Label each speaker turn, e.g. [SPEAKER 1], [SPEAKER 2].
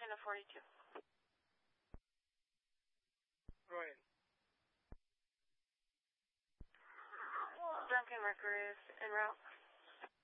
[SPEAKER 1] Channel 42.
[SPEAKER 2] Right.
[SPEAKER 1] Duncan Mercury is en route.